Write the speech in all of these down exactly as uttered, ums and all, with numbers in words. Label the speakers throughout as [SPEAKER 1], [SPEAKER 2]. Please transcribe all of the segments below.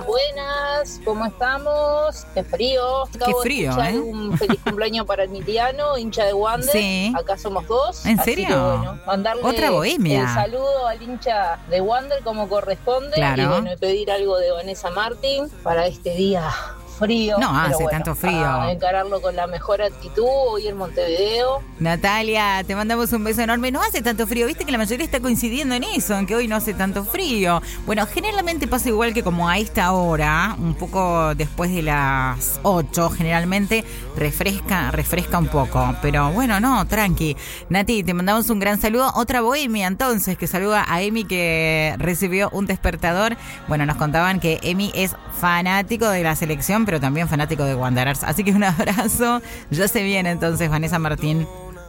[SPEAKER 1] Buenas, buenas, ¿cómo estamos? Qué frío. Acabo
[SPEAKER 2] Qué frío,
[SPEAKER 1] de escuchar
[SPEAKER 2] ¿eh?
[SPEAKER 1] Un feliz cumpleaños para el Mitiano, hincha de Wander.
[SPEAKER 2] Sí.
[SPEAKER 1] Acá somos dos.
[SPEAKER 2] ¿En
[SPEAKER 1] así
[SPEAKER 2] serio?
[SPEAKER 1] que, bueno, mandarle
[SPEAKER 2] Otra bohemia.
[SPEAKER 1] el saludo al hincha de Wander como corresponde.
[SPEAKER 2] Claro.
[SPEAKER 1] Y bueno, y pedir algo de Vanessa Martín para este día frío.
[SPEAKER 2] No hace
[SPEAKER 1] pero bueno,
[SPEAKER 2] tanto frío.
[SPEAKER 1] A encararlo con la mejor actitud hoy en Montevideo.
[SPEAKER 2] Natalia, te mandamos un beso enorme. No hace tanto frío, viste que la mayoría está coincidiendo en eso, en que hoy no hace tanto frío. Bueno, generalmente pasa igual que como a esta hora, un poco después de las ocho, generalmente refresca, refresca un poco. Pero bueno, no, tranqui. Nati, te mandamos un gran saludo. Otra bohemia entonces, que saluda a Emi, que recibió un despertador. Bueno, nos contaban que Emi es fanático de la selección, pero también fanático de Wanderers. Así que un abrazo. Ya se viene entonces Vanessa Martín.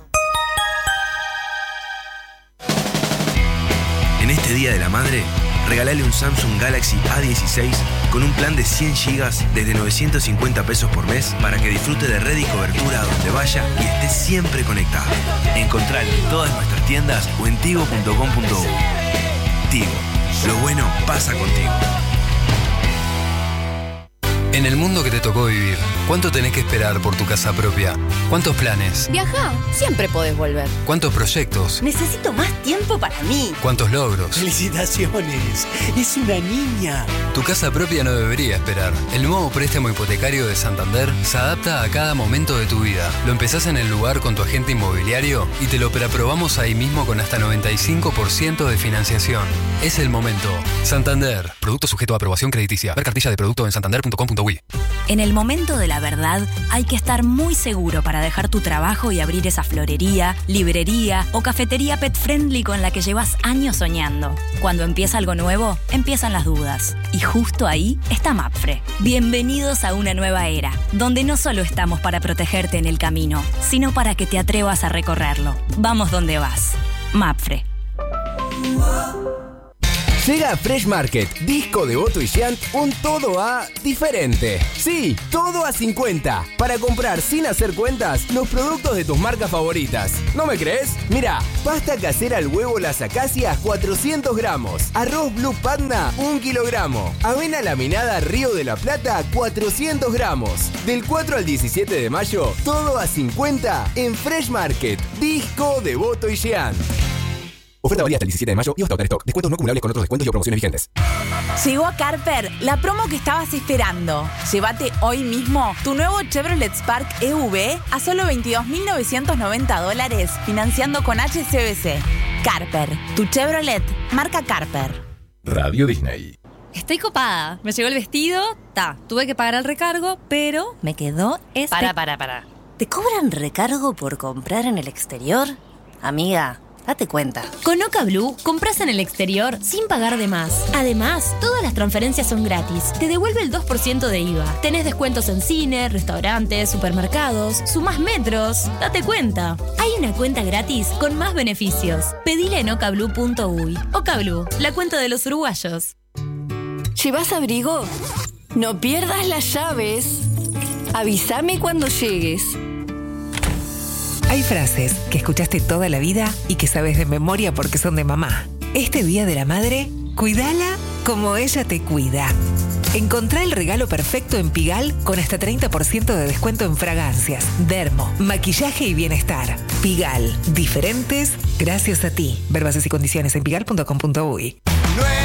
[SPEAKER 3] En este Día de la Madre, regalale un Samsung Galaxy A dieciséis con un plan de cien gigas desde novecientos cincuenta pesos por mes para que disfrute de red y cobertura a donde vaya y esté siempre conectado. Encontralo en todas nuestras tiendas o en tigo punto com punto uy. Tigo, lo bueno pasa contigo.
[SPEAKER 4] En el mundo que te tocó vivir, ¿cuánto tenés que esperar por tu casa propia? ¿Cuántos planes?
[SPEAKER 5] Viajá, siempre podés volver.
[SPEAKER 4] ¿Cuántos proyectos?
[SPEAKER 5] Necesito más tiempo para mí.
[SPEAKER 4] ¿Cuántos logros?
[SPEAKER 6] ¡Felicitaciones! ¡Es una niña!
[SPEAKER 4] Tu casa propia no debería esperar. El nuevo préstamo hipotecario de Santander se adapta a cada momento de tu vida. Lo empezás en el lugar con tu agente inmobiliario y te lo preaprobamos ahí mismo con hasta noventa y cinco por ciento de financiación. Es el momento. Santander. Producto sujeto a aprobación crediticia. Ver cartilla de producto en santander punto com punto uy.
[SPEAKER 7] En el momento de la verdad, hay que estar muy seguro para dejar tu trabajo y abrir esa florería, librería o cafetería pet friendly con la que llevas años soñando. Cuando empieza algo nuevo, empiezan las dudas. Y justo ahí está Mapfre. Bienvenidos a una nueva era, donde no solo estamos para protegerte en el camino, sino para que te atrevas a recorrerlo. Vamos donde vas. Mapfre.
[SPEAKER 8] Llega a Fresh Market, Disco, Devoto y Giant, un todo a diferente. Sí, todo a cincuenta. Para comprar sin hacer cuentas los productos de tus marcas favoritas. ¿No me crees? Mira, pasta casera al huevo Las Acacias, cuatrocientos gramos. Arroz Blue Panda, un kilogramo. Avena laminada Río de la Plata, cuatrocientos gramos. Del cuatro al diecisiete de mayo, todo a cincuenta en Fresh Market, Disco, Devoto y Giant. Oferta válida hasta el diecisiete de mayo y hasta agotar stock. Descuentos no acumulables con otros descuentos y o promociones vigentes.
[SPEAKER 9] Llegó a Carper la promo que estabas esperando. Llévate hoy mismo tu nuevo Chevrolet Spark E V a solo veintidós mil novecientos noventa dólares financiando con H S B C. Carper, tu Chevrolet, marca Carper.
[SPEAKER 10] Radio Disney.
[SPEAKER 11] Estoy copada. Me llegó el vestido, ta, tuve que pagar el recargo, pero me quedó este...
[SPEAKER 12] Para, para, para. ¿Te cobran recargo por comprar en el exterior? Amiga, date cuenta.
[SPEAKER 11] Con Oca Blue, compras en el exterior sin pagar de más. Además, todas las transferencias son gratis. Te devuelve el dos por ciento de I V A. Tenés descuentos en cine, restaurantes, supermercados, sumás metros. Date cuenta. Hay una cuenta gratis con más beneficios. Pedile en oca blue punto uy. Oca Blue, la cuenta de los uruguayos.
[SPEAKER 13] ¿Llevas abrigo? No pierdas las llaves. Avísame cuando llegues.
[SPEAKER 14] Hay frases que escuchaste toda la vida y que sabes de memoria porque son de mamá. Este Día de la Madre, cuídala como ella te cuida. Encontrá el regalo perfecto en Pigal con hasta treinta por ciento de descuento en fragancias, dermo, maquillaje y bienestar. Pigal, diferentes gracias a ti. Ver bases y condiciones en pigal punto com punto uy.